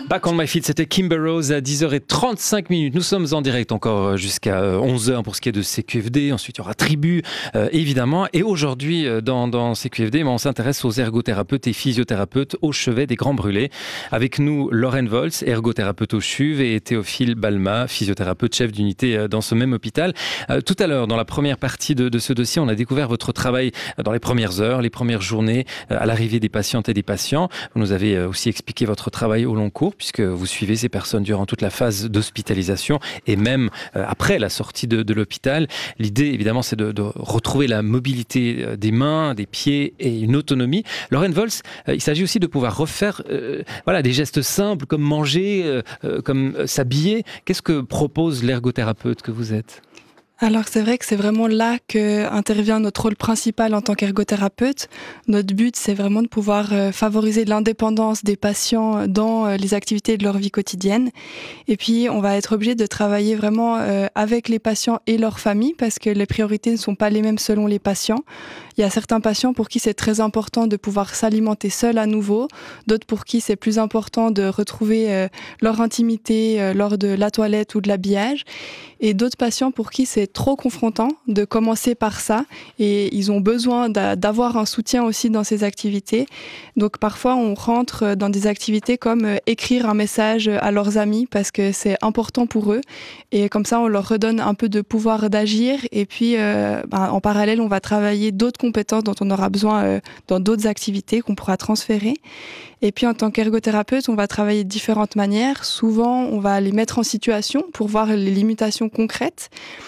Back on my feet, c'était Kimber Rose à 10h35. Nous sommes en direct encore jusqu'à 11h pour ce qui est de CQFD. Ensuite, il y aura Tribu, évidemment. Et aujourd'hui, dans CQFD, on s'intéresse aux ergothérapeutes et physiothérapeutes au chevet des Grands Brûlés. Avec nous, Lorraine Volz, ergothérapeute au CHUV, et Théophile Balma, physiothérapeute chef d'unité dans ce même hôpital. Tout à l'heure, dans la première partie de ce dossier, on a découvert votre travail dans les premières heures, les premières journées, à l'arrivée des patientes et des patients. Vous nous avez aussi expliqué votre travail au long cours, puisque vous suivez ces personnes durant toute la phase d'hospitalisation et même après la sortie de l'hôpital. L'idée, évidemment, c'est de retrouver la mobilité des mains, des pieds et une autonomie. Lorraine Volz, il s'agit aussi de pouvoir refaire des gestes simples comme manger, comme s'habiller. Qu'est-ce que propose l'ergothérapeute que vous êtes ? Alors c'est vrai que c'est vraiment là qu'intervient notre rôle principal en tant qu'ergothérapeute. Notre but, c'est vraiment de pouvoir favoriser l'indépendance des patients dans les activités de leur vie quotidienne. Et puis on va être obligé de travailler vraiment avec les patients et leurs familles, parce que les priorités ne sont pas les mêmes selon les patients. Il y a certains patients pour qui c'est très important de pouvoir s'alimenter seul à nouveau, d'autres pour qui c'est plus important de retrouver leur intimité lors de la toilette ou de l'habillage, et d'autres patients pour qui c'est trop confrontant de commencer par ça, et ils ont besoin d'avoir un soutien aussi dans ces activités. Donc parfois on rentre dans des activités comme écrire un message à leurs amis, parce que c'est important pour eux, et comme ça on leur redonne un peu de pouvoir d'agir. Et puis en parallèle on va travailler d'autres compétences dont on aura besoin dans d'autres activités qu'on pourra transférer. Et puis en tant qu'ergothérapeute, on va travailler de différentes manières. Souvent, on va les mettre en situation pour voir les limitations concrètes.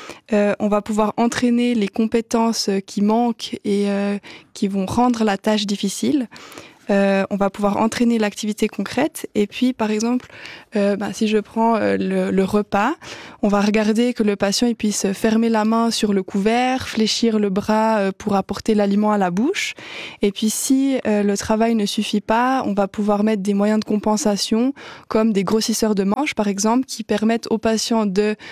On va pouvoir entraîner les compétences qui manquent et qui vont rendre la tâche difficile. On va pouvoir entraîner l'activité concrète. Et puis, par exemple, si je prends le repas, on va regarder que le patient il puisse fermer la main sur le couvert, fléchir le bras pour apporter l'aliment à la bouche. Et puis, si le travail ne suffit pas, on va pouvoir mettre des moyens de compensation, comme des grossisseurs de manches, par exemple, qui permettent aux patients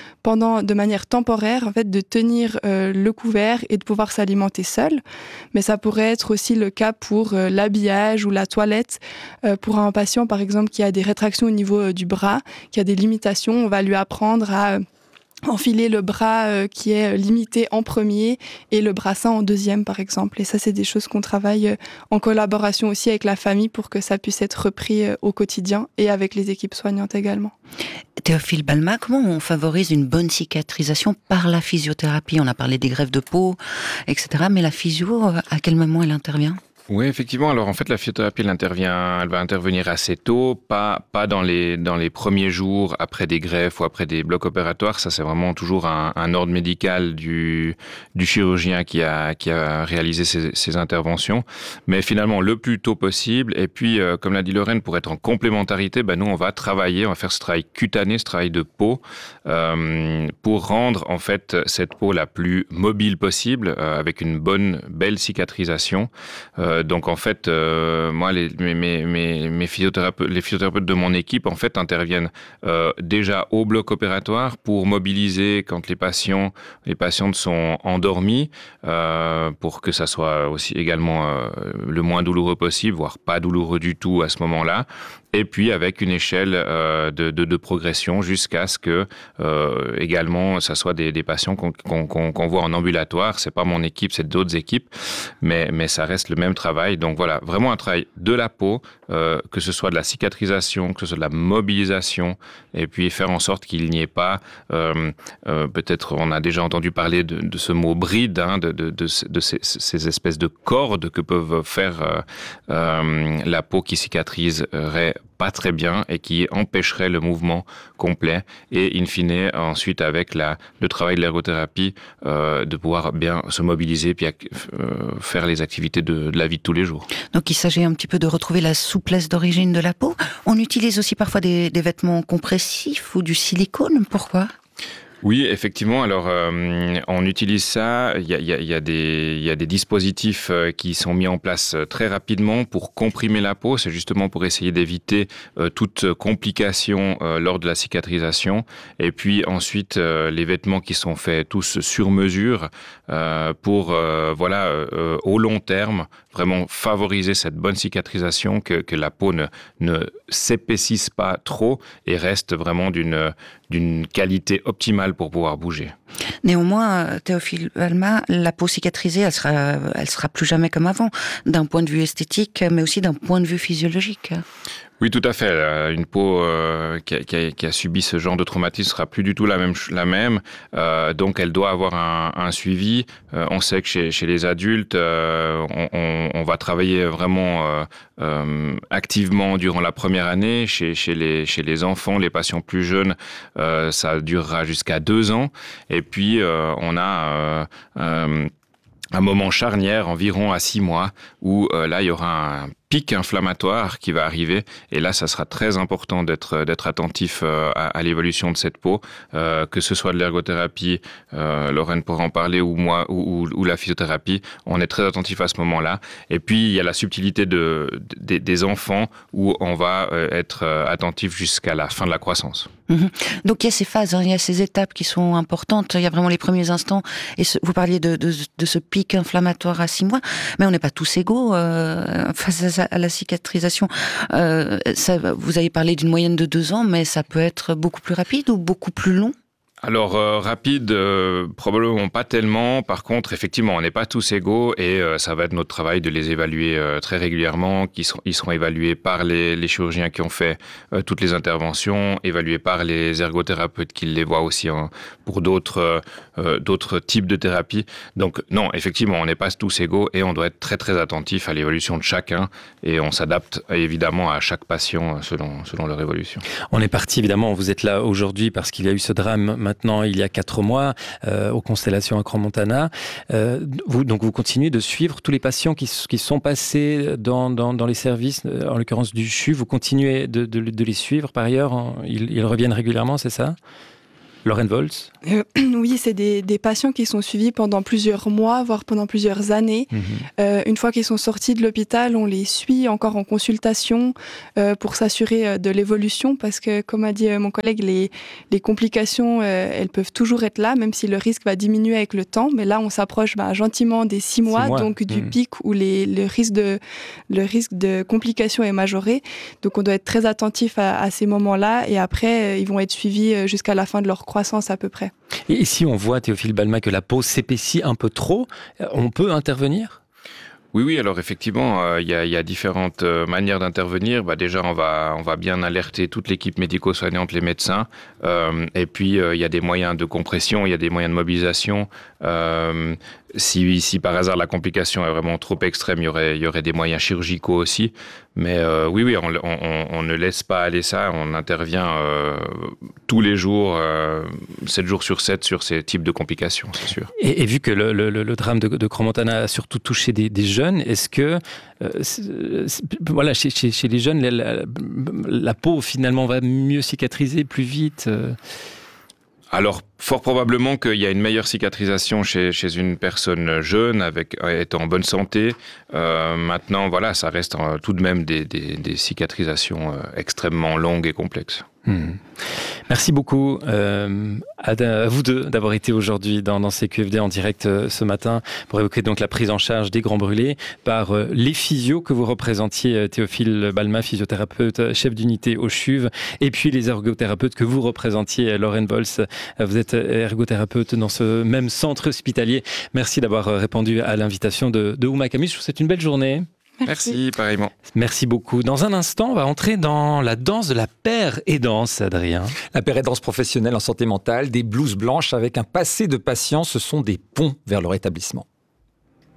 de manière temporaire, en fait, de tenir le couvert et de pouvoir s'alimenter seul. Mais ça pourrait être aussi le cas pour l'habillage ou la toilette. Pour un patient, par exemple, qui a des rétractions au niveau du bras, qui a des limitations, on va lui apprendre à enfiler le bras qui est limité en premier et le brassin en deuxième, par exemple. Et ça, c'est des choses qu'on travaille en collaboration aussi avec la famille pour que ça puisse être repris au quotidien, et avec les équipes soignantes également. Théophile Balma, comment on favorise une bonne cicatrisation par la physiothérapie ? On a parlé des greffes de peau, etc. Mais la physio, à quel moment elle intervient ? Oui, effectivement. Alors, en fait, la physiothérapie, elle va intervenir assez tôt, pas dans les premiers jours après des greffes ou après des blocs opératoires. Ça, c'est vraiment toujours un ordre médical du chirurgien qui a réalisé ces interventions. Mais finalement, le plus tôt possible. Et puis, comme l'a dit Lorraine, pour être en complémentarité, nous, on va faire ce travail cutané, ce travail de peau, pour rendre, en fait, cette peau la plus mobile possible, avec une belle cicatrisation. Donc en fait, moi, mes physiothérapeutes, les physiothérapeutes de mon équipe, en fait, interviennent déjà au bloc opératoire pour mobiliser quand les patientes sont endormis, pour que ça soit aussi également le moins douloureux possible, voire pas douloureux du tout à ce moment-là. Et puis avec une échelle de progression jusqu'à ce que également ça soit des patients qu'on voit en ambulatoire. C'est pas mon équipe, c'est d'autres équipes, mais ça reste le même travail. Donc voilà, vraiment un travail de la peau, que ce soit de la cicatrisation, que ce soit de la mobilisation, et puis faire en sorte qu'il n'y ait pas, peut-être on a déjà entendu parler de ce mot bride, de ces espèces de cordes que peuvent faire la peau qui cicatriserait pas très bien et qui empêcherait le mouvement complet, et in fine ensuite avec le travail de l'ergothérapie de pouvoir bien se mobiliser puis faire les activités de la vie de tous les jours. Donc il s'agit un petit peu de retrouver la souplesse d'origine de la peau. On utilise aussi parfois des vêtements compressifs ou du silicone, pourquoi ? Oui, effectivement. Alors, on utilise ça. Il y a des dispositifs qui sont mis en place très rapidement pour comprimer la peau. C'est justement pour essayer d'éviter toute complication lors de la cicatrisation. Et puis ensuite, les vêtements qui sont faits tous sur mesure pour, au long terme, vraiment favoriser cette bonne cicatrisation, que la peau ne s'épaississe pas trop et reste vraiment d'une qualité optimale pour pouvoir bouger. Néanmoins, Théophile Balma, la peau cicatrisée, elle sera plus jamais comme avant, d'un point de vue esthétique, mais aussi d'un point de vue physiologique. Oui, tout à fait. Une peau qui a subi ce genre de traumatisme sera plus du tout la même. Donc, elle doit avoir un suivi. On sait que chez les adultes, on va travailler vraiment activement durant la première année. Chez les enfants, les patients plus jeunes, ça durera jusqu'à 2 ans. Et puis, on a un moment charnière, environ à 6 mois, où là, il y aura un pic inflammatoire qui va arriver. Et là, ça sera très important d'être attentif à l'évolution de cette peau, que ce soit de l'ergothérapie, Lorraine pourra en parler, ou moi, ou la physiothérapie. On est très attentif à ce moment-là. Et puis, il y a la subtilité des enfants, où on va être attentif jusqu'à la fin de la croissance. Mmh. Donc il y a ces phases, il y a ces étapes qui sont importantes. Il y a vraiment les premiers instants. Et vous parliez de ce pic inflammatoire à 6 mois, mais on n'est pas tous égaux face à la cicatrisation. Vous avez parlé d'une moyenne de 2 ans, mais ça peut être beaucoup plus rapide ou beaucoup plus long? Alors, rapide, probablement pas tellement. Par contre, effectivement, on n'est pas tous égaux et ça va être notre travail de les évaluer très régulièrement. Ils seront évalués par les chirurgiens qui ont fait toutes les interventions, évalués par les ergothérapeutes qui les voient aussi pour d'autres types de thérapies. Donc, non, effectivement, on n'est pas tous égaux et on doit être très, très attentif à l'évolution de chacun et on s'adapte évidemment à chaque patient selon leur évolution. On est parti, évidemment, vous êtes là aujourd'hui parce qu'il y a eu ce drame maintenant, il y a 4 mois, aux Constellations à Crans-Montana. Vous continuez de suivre tous les patients qui sont passés dans les services, en l'occurrence du CHU. Vous continuez de les suivre par ailleurs. Ils reviennent régulièrement, c'est ça ? Lorraine Volz? Oui, c'est des patients qui sont suivis pendant plusieurs mois, voire pendant plusieurs années. Une fois qu'ils sont sortis de l'hôpital, on les suit encore en consultation pour s'assurer de l'évolution parce que, comme a dit mon collègue, les complications, elles peuvent toujours être là, même si le risque va diminuer avec le temps. Mais là, on s'approche gentiment des 6 mois, donc du pic où le risque de complications est majoré. Donc, on doit être très attentif à ces moments-là et après, ils vont être suivis jusqu'à la fin de leur croissance à peu près. Et si on voit, Théophile Balma, que la peau s'épaissit un peu trop, on peut intervenir ? Oui, alors effectivement, il y a différentes manières d'intervenir. Déjà, on va bien alerter toute l'équipe médico-soignante, les médecins. Et puis, il y a des moyens de compression, il y a des moyens de mobilisation. Si par hasard la complication est vraiment trop extrême, il y aurait des moyens chirurgicaux aussi. Mais oui, on ne laisse pas aller ça. On intervient tous les jours, 7 jours sur 7, sur ces types de complications, c'est sûr. Et vu que le drame de Crans-Montana a surtout touché des jeunes, est-ce que chez les jeunes, la peau finalement va mieux cicatriser plus vite Alors, fort probablement qu'il y a une meilleure cicatrisation chez une personne jeune, étant en bonne santé. Maintenant, ça reste tout de même des cicatrisations extrêmement longues et complexes. Merci beaucoup à vous deux d'avoir été aujourd'hui dans CQFD en direct ce matin pour évoquer donc la prise en charge des grands brûlés par les physios que vous représentiez, Théophile Balma, physiothérapeute, chef d'unité au CHUV, et puis les ergothérapeutes que vous représentiez, Lorraine Volz. Vous êtes ergothérapeute dans ce même centre hospitalier. Merci d'avoir répondu à l'invitation de Ouma Camus. Je vous souhaite une belle journée. Merci, pareillement. Merci beaucoup. Dans un instant, on va entrer dans la danse de la paire et danse, Adrien. La paire et danse professionnelle en santé mentale, des blouses blanches avec un passé de patients, ce sont des ponts vers leur établissement.